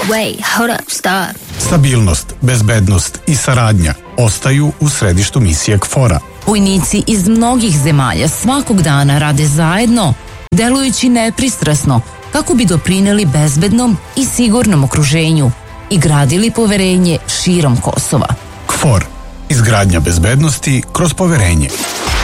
Wait, hold up, stop. Stabilnost, bezbednost i saradnja ostaju u središtu misije KFOR-a. Vojnici iz mnogih zemalja svakog dana rade zajedno, delujući nepristrasno kako bi doprineli bezbednom i sigurnom okruženju i gradili poverenje širom Kosova. KFOR. Izgradnja bezbednosti kroz poverenje.